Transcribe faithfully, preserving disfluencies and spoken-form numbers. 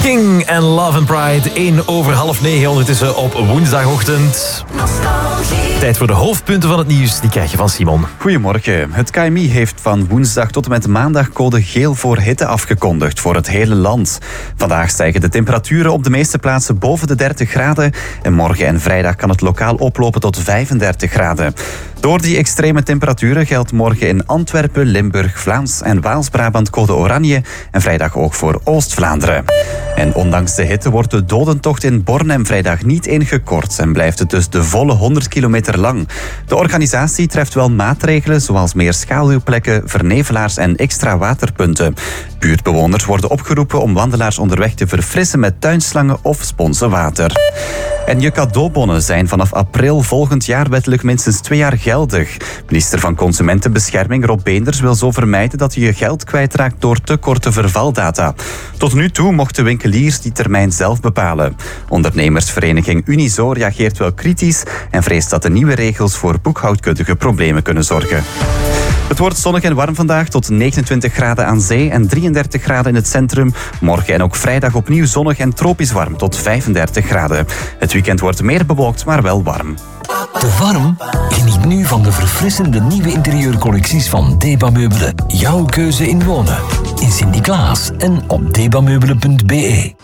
King en Love and Pride. één over half negen ondertussen op woensdagochtend. Tijd voor de hoofdpunten van het nieuws. Die krijg je van Simon. Goedemorgen. Het K M I heeft van woensdag tot en met maandag code geel voor hitte afgekondigd voor het hele land. Vandaag stijgen de temperaturen op de meeste plaatsen boven de dertig graden. En morgen en vrijdag kan het lokaal oplopen tot vijfendertig graden. Door die extreme temperaturen geldt morgen in Antwerpen, Limburg, Vlaams en Waals-Brabant code oranje. En vrijdag ook voor Oost-Vlaanderen. En ondanks de hitte wordt de dodentocht in Bornem vrijdag niet ingekort en blijft het dus de volle honderd kilometer lang. De organisatie treft wel maatregelen zoals meer schaduwplekken, vernevelaars en extra waterpunten. Buurtbewoners worden opgeroepen om wandelaars onderweg te verfrissen met tuinslangen of sponsenwater. En je cadeaubonnen zijn vanaf april volgend jaar wettelijk minstens twee jaar geldig. Minister van Consumentenbescherming Rob Beenders wil zo vermijden dat je je geld kwijtraakt door te korte vervaldata. Tot nu toe mochten winkeliers die termijn zelf bepalen. Ondernemersvereniging Unizo reageert wel kritisch en vreest dat de nieuwe regels voor boekhoudkundige problemen kunnen zorgen. Het wordt zonnig en warm vandaag tot negenentwintig graden aan zee en drieëndertig graden in het centrum. Morgen en ook vrijdag opnieuw zonnig en tropisch warm tot vijfendertig graden. Het weekend wordt meer bewolkt, maar wel warm. Te warm? Geniet nu van de verfrissende nieuwe interieurcollecties van Deba Meubelen. Jouw keuze in wonen. In Sint-Niklaas en op debameubelen punt be.